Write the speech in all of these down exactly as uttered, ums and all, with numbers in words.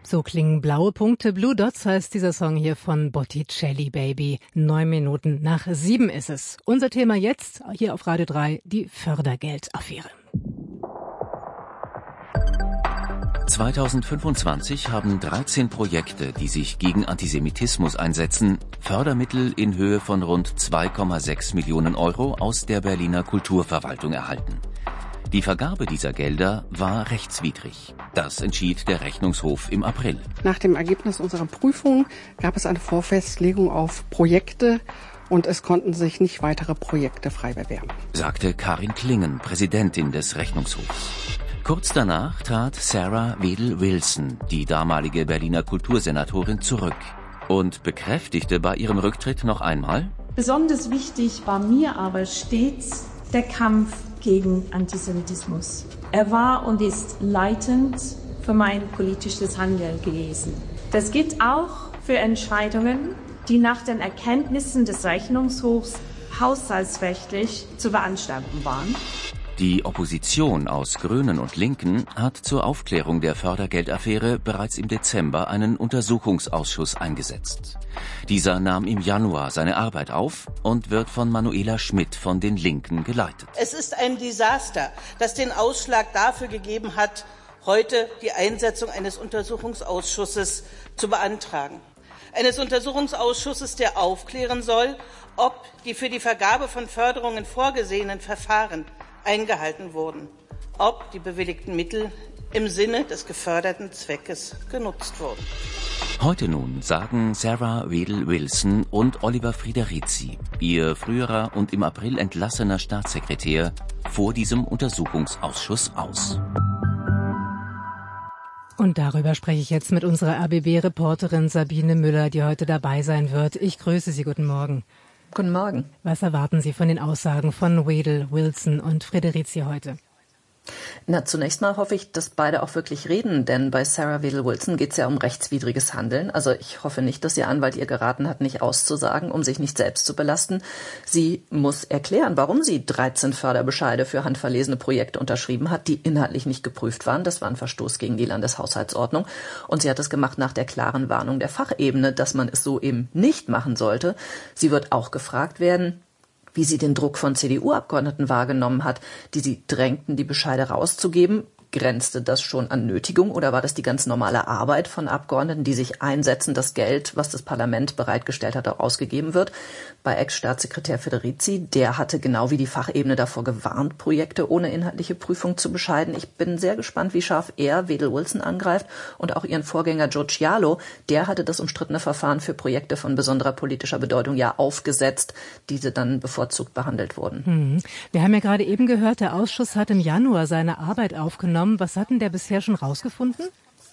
So klingen blaue Punkte. Blue Dots heißt dieser Song hier von Botticelli Baby. Neun Minuten nach sieben ist es. Unser Thema jetzt hier auf Radio drei, die Fördergeldaffäre. zweitausendfünfundzwanzig haben dreizehn Projekte, die sich gegen Antisemitismus einsetzen, Fördermittel in Höhe von rund zwei Komma sechs Millionen Euro aus der Berliner Kulturverwaltung erhalten. Die Vergabe dieser Gelder war rechtswidrig. Das entschied der Rechnungshof im April. Nach dem Ergebnis unserer Prüfung gab es eine Vorfestlegung auf Projekte und es konnten sich nicht weitere Projekte frei bewerben, sagte Karin Klingen, Präsidentin des Rechnungshofs. Kurz danach trat Sarah Wedel-Wilson, die damalige Berliner Kultursenatorin, zurück und bekräftigte bei ihrem Rücktritt noch einmal: Besonders wichtig war mir aber stets der Kampf gegen Antisemitismus. Er war und ist leitend für mein politisches Handeln gewesen. Das gilt auch für Entscheidungen, die nach den Erkenntnissen des Rechnungshofs haushaltsrechtlich zu beanstanden waren. Die Opposition aus Grünen und Linken hat zur Aufklärung der Fördergeldaffäre bereits im Dezember einen Untersuchungsausschuss eingesetzt. Dieser nahm im Januar seine Arbeit auf und wird von Manuela Schmidt von den Linken geleitet. Es ist ein Desaster, das den Ausschlag dafür gegeben hat, heute die Einsetzung eines Untersuchungsausschusses zu beantragen. Eines Untersuchungsausschusses, der aufklären soll, ob die für die Vergabe von Förderungen vorgesehenen Verfahren eingehalten wurden, ob die bewilligten Mittel im Sinne des geförderten Zweckes genutzt wurden. Heute nun sagen Sarah Wedel-Wilson und Oliver Friederizi, ihr früherer und im April entlassener Staatssekretär, vor diesem Untersuchungsausschuss aus. Und darüber spreche ich jetzt mit unserer R B B-Reporterin Sabine Müller, die heute dabei sein wird. Ich grüße Sie, guten Morgen. Guten Morgen. Was erwarten Sie von den Aussagen von Wedel, Wilson und Friederizi heute? Na, zunächst mal hoffe ich, dass beide auch wirklich reden, denn bei Sarah Wedel-Wilson geht es ja um rechtswidriges Handeln. Also ich hoffe nicht, dass ihr Anwalt ihr geraten hat, nicht auszusagen, um sich nicht selbst zu belasten. Sie muss erklären, warum sie dreizehn Förderbescheide für handverlesene Projekte unterschrieben hat, die inhaltlich nicht geprüft waren. Das war ein Verstoß gegen die Landeshaushaltsordnung. Und sie hat es gemacht nach der klaren Warnung der Fachebene, dass man es so eben nicht machen sollte. Sie wird auch gefragt werden, wie sie den Druck von C D U-Abgeordneten wahrgenommen hat, die sie drängten, die Bescheide rauszugeben. Grenzte das schon an Nötigung oder war das die ganz normale Arbeit von Abgeordneten, die sich einsetzen, dass Geld, was das Parlament bereitgestellt hat, auch ausgegeben wird? Bei Ex-Staatssekretär Friederizi, der hatte genau wie die Fachebene davor gewarnt, Projekte ohne inhaltliche Prüfung zu bescheiden. Ich bin sehr gespannt, wie scharf er Wedel-Wilson angreift und auch ihren Vorgänger George Cialo. Der hatte das umstrittene Verfahren für Projekte von besonderer politischer Bedeutung ja aufgesetzt, diese dann bevorzugt behandelt wurden. Hm. Wir haben ja gerade eben gehört, der Ausschuss hat im Januar seine Arbeit aufgenommen. Was hat denn der bisher schon rausgefunden?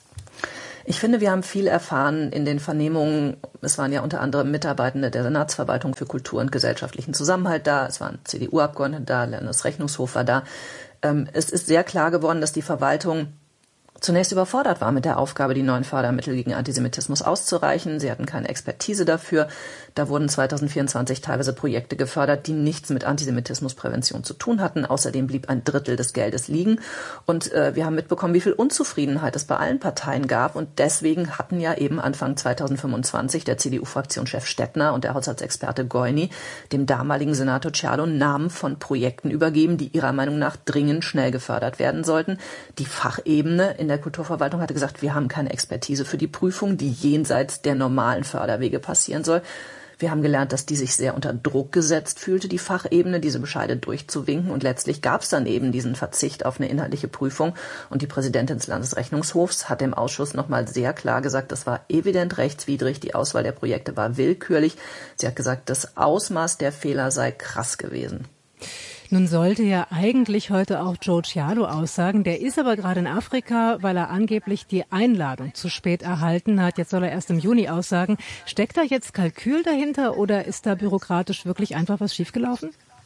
Ich finde, wir haben viel erfahren in den Vernehmungen. Es waren ja unter anderem Mitarbeitende der Senatsverwaltung für Kultur und gesellschaftlichen Zusammenhalt da. Es waren C D U-Abgeordnete da, Landesrechnungshof war da. Es ist sehr klar geworden, dass die Verwaltung zunächst überfordert war mit der Aufgabe, die neuen Fördermittel gegen Antisemitismus auszureichen. Sie hatten keine Expertise dafür. Da wurden zweitausendvierundzwanzig teilweise Projekte gefördert, die nichts mit Antisemitismusprävention zu tun hatten. Außerdem blieb ein Drittel des Geldes liegen. Und äh, wir haben mitbekommen, wie viel Unzufriedenheit es bei allen Parteien gab. Und deswegen hatten ja eben Anfang zweitausendfünfundzwanzig der C D U-Fraktionschef Stettner und der Haushaltsexperte Goini dem damaligen Senator Cialo Namen von Projekten übergeben, die ihrer Meinung nach dringend schnell gefördert werden sollten. Die Fachebene in der Kulturverwaltung hatte gesagt, wir haben keine Expertise für die Prüfung, die jenseits der normalen Förderwege passieren soll. Wir haben gelernt, dass die sich sehr unter Druck gesetzt fühlte, die Fachebene, diese Bescheide durchzuwinken. Und letztlich gab es dann eben diesen Verzicht auf eine inhaltliche Prüfung. Und die Präsidentin des Landesrechnungshofs hat dem Ausschuss nochmal sehr klar gesagt, das war evident rechtswidrig, die Auswahl der Projekte war willkürlich. Sie hat gesagt, das Ausmaß der Fehler sei krass gewesen. Nun sollte ja eigentlich heute auch Joe Cialo aussagen. Der ist aber gerade in Afrika, weil er angeblich die Einladung zu spät erhalten hat. Jetzt soll er erst im Juni aussagen. Steckt da jetzt Kalkül dahinter oder ist da bürokratisch wirklich einfach was schiefgelaufen?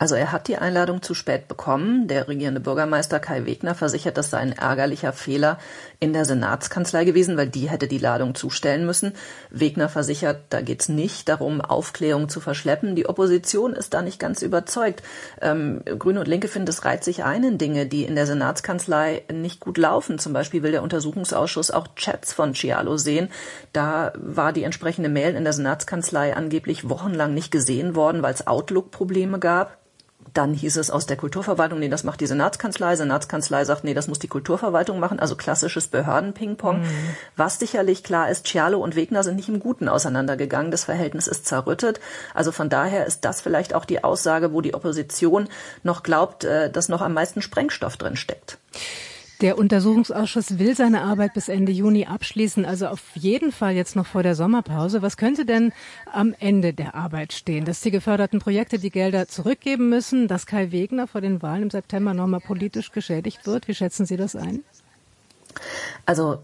Also er hat die Einladung zu spät bekommen. Der regierende Bürgermeister Kai Wegner versichert, das sei ein ärgerlicher Fehler in der Senatskanzlei gewesen, weil die hätte die Ladung zustellen müssen. Wegner versichert, da geht's nicht darum, Aufklärung zu verschleppen. Die Opposition ist da nicht ganz überzeugt. Ähm, Grüne und Linke finden, es reiht sich ein in Dinge, die in der Senatskanzlei nicht gut laufen. Zum Beispiel will der Untersuchungsausschuss auch Chats von Cialo sehen. Da war die entsprechende Mail in der Senatskanzlei angeblich wochenlang nicht gesehen worden, weil es Outlook-Probleme gab. Dann hieß es aus der Kulturverwaltung, nee, das macht die Senatskanzlei. Senatskanzlei sagt, nee, das muss die Kulturverwaltung machen. Also klassisches Behörden-Ping-Pong. Mhm. Was sicherlich klar ist, Cialo und Wegner sind nicht im Guten auseinandergegangen. Das Verhältnis ist zerrüttet. Also von daher ist das vielleicht auch die Aussage, wo die Opposition noch glaubt, dass noch am meisten Sprengstoff drin steckt. Der Untersuchungsausschuss will seine Arbeit bis Ende Juni abschließen, also auf jeden Fall jetzt noch vor der Sommerpause. Was könnte denn am Ende der Arbeit stehen? Dass die geförderten Projekte die Gelder zurückgeben müssen, dass Kai Wegner vor den Wahlen im September nochmal politisch geschädigt wird? Wie schätzen Sie das ein? Also